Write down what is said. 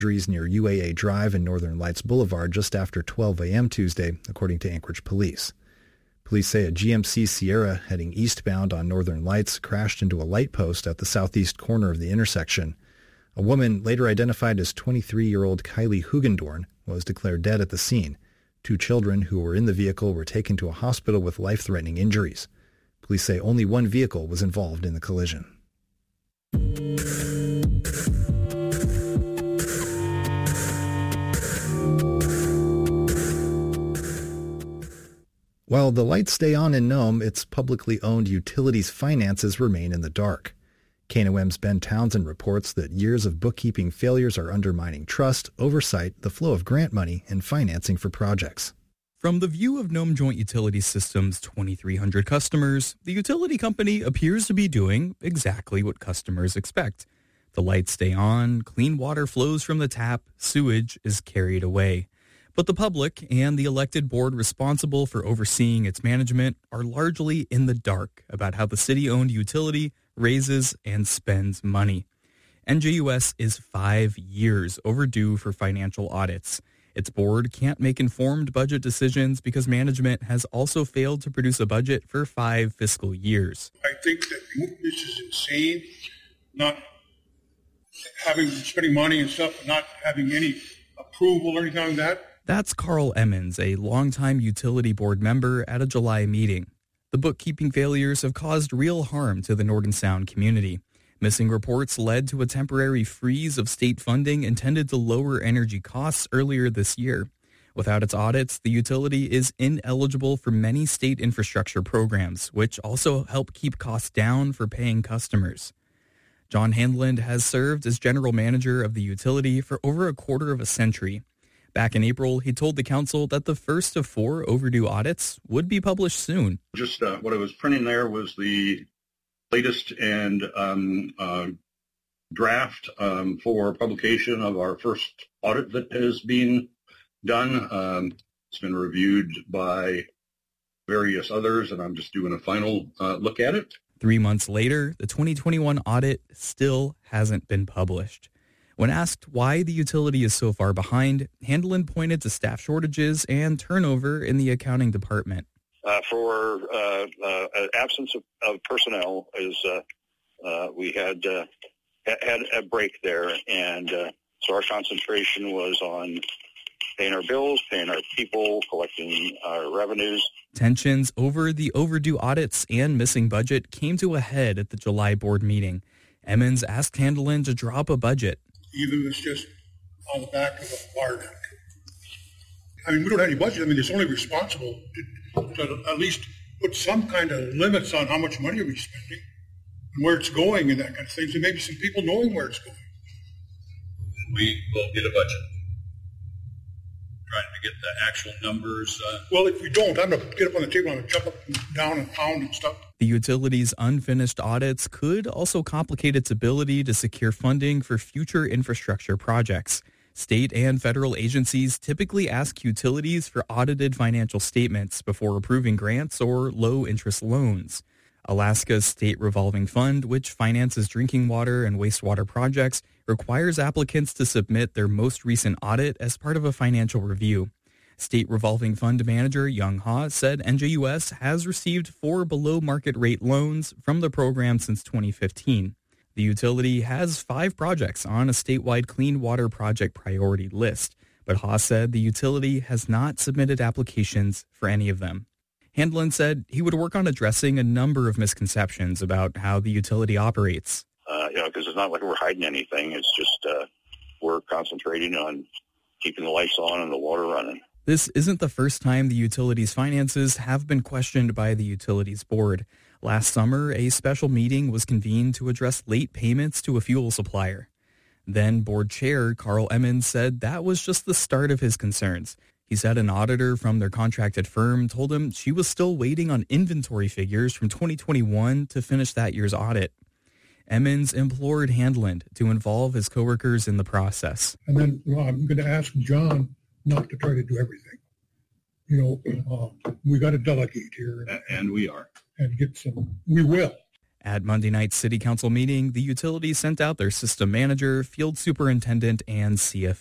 Injuries near UAA Drive and Northern Lights Boulevard just after 12 a.m. Tuesday, according to Anchorage Police. Police say a GMC Sierra heading eastbound on Northern Lights crashed into a light post at the southeast corner of the intersection. A woman, later identified as 23-year-old Kylie Hugendorn, was declared dead at the scene. 2 children who were in the vehicle were taken to a hospital with life-threatening injuries. Police say only one vehicle was involved in the collision. While the lights stay on in Nome, its publicly owned utilities finances remain in the dark. KNOM's Ben Townsend reports that years of bookkeeping failures are undermining trust, oversight, the flow of grant money, and financing for projects. From the view of Nome Joint Utility System's 2,300 customers, the utility company appears to be doing exactly what customers expect. The lights stay on, clean water flows from the tap, sewage is carried away. But the public and the elected board responsible for overseeing its management are largely in the dark about how the city-owned utility raises and spends money. NJUS is 5 years overdue for financial audits. Its board can't make informed budget decisions because management has also failed to produce a budget for 5 fiscal years. I think that this is insane, not spending money and stuff, and not having any approval or anything like that. That's Carl Emmons, a longtime utility board member at a July meeting. The bookkeeping failures have caused real harm to the Norton Sound community. Missing reports led to a temporary freeze of state funding intended to lower energy costs earlier this year. Without its audits, the utility is ineligible for many state infrastructure programs, which also help keep costs down for paying customers. John Handland has served as general manager of the utility for over a quarter of a century. Back in April, he told the council that the first of 4 overdue audits would be published soon. Just what I was printing there was the latest and draft for publication of our first audit that has been done. It's been reviewed by various others, and I'm just doing a final look at it. 3 months later, the 2021 audit still hasn't been published. When asked why the utility is so far behind, Handland pointed to staff shortages and turnover in the accounting department. For absence of personnel, we had a break there, and so our concentration was on paying our bills, paying our people, collecting our revenues. Tensions over the overdue audits and missing budget came to a head at the July board meeting. Emmons asked Handland to drop a budget. Either it's just on the back of a bargain. I mean, we don't have any budget. I mean, it's only responsible to at least put some kind of limits on how much money are we spending and where it's going and that kind of thing. So maybe some people knowing where it's going. We will get a budget. Trying to get the actual numbers. Well, if we don't, I'm going to get up on the table, I'm going to jump up and down and pound and stuff. The utility's unfinished audits could also complicate its ability to secure funding for future infrastructure projects. State and federal agencies typically ask utilities for audited financial statements before approving grants or low-interest loans. Alaska's State Revolving Fund, which finances drinking water and wastewater projects, requires applicants to submit their most recent audit as part of a financial review. State Revolving Fund manager Young Ha said NJUS has received 4 below-market rate loans from the program since 2015. The utility has 5 projects on a statewide clean water project priority list, but Ha said the utility has not submitted applications for any of them. Handland said he would work on addressing a number of misconceptions about how the utility operates. Because it's not like we're hiding anything. It's just we're concentrating on keeping the lights on and the water running. This isn't the first time the utility's finances have been questioned by the utilities board. Last summer, a special meeting was convened to address late payments to a fuel supplier. Then board chair Carl Emmons said that was just the start of his concerns. He said an auditor from their contracted firm told him she was still waiting on inventory figures from 2021 to finish that year's audit. Emmons implored Handland to involve his coworkers in the process. And then I'm going to ask John not to try to do everything. We got to delegate here. And we are. And get some, we will. At Monday night's City Council meeting, the utilities sent out their system manager, field superintendent, and CFO.